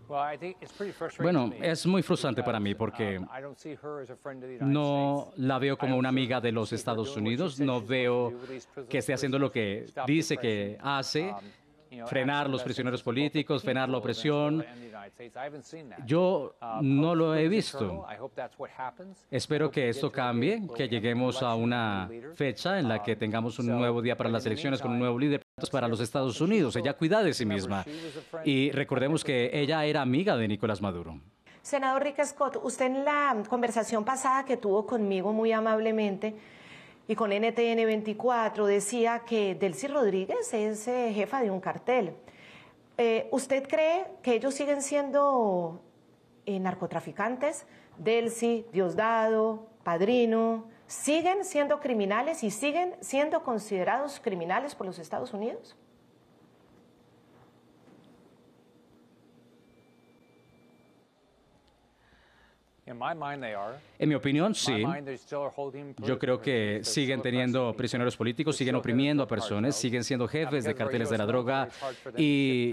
Bueno, es muy frustrante para mí porque no la veo como una amiga de los Estados Unidos, no veo que esté haciendo lo que dice que hace, frenar los prisioneros políticos, frenar la opresión. Yo no lo he visto. Espero que esto cambie, que lleguemos a una fecha en la que tengamos un nuevo día para las elecciones con un nuevo líder para los Estados Unidos. Ella cuida de sí misma. Y recordemos que ella era amiga de Nicolás Maduro. Senador Rick Scott, usted en la conversación pasada que tuvo conmigo muy amablemente y con NTN 24 decía que Delcy Rodríguez es jefa de un cartel. ¿Usted cree que ellos siguen siendo narcotraficantes? Delcy, Diosdado, Padrino, ¿siguen siendo criminales y siguen siendo considerados criminales por los Estados Unidos? En mi opinión, sí. Yo creo que siguen teniendo prisioneros políticos, siguen oprimiendo a personas, siguen siendo jefes de carteles de la droga y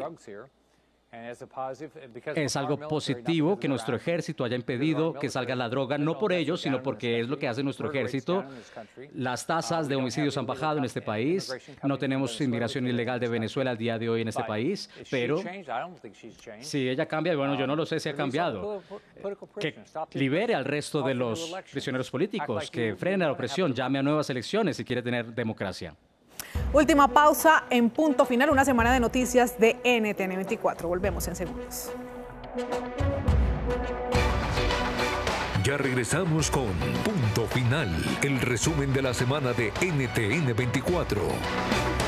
es algo positivo que nuestro ejército haya impedido que salga la droga, no por ellos, sino porque es lo que hace nuestro ejército. Las tasas de homicidios han bajado en este país. No tenemos inmigración ilegal de Venezuela al día de hoy en este país, pero si ella cambia, bueno, yo no lo sé si ha cambiado. Que libere al resto de los prisioneros políticos, que frene la opresión, llame a nuevas elecciones si quiere tener democracia. Última pausa en Punto Final, una semana de noticias de NTN 24. Volvemos en segundos. Ya regresamos con Punto Final, el resumen de la semana de NTN 24.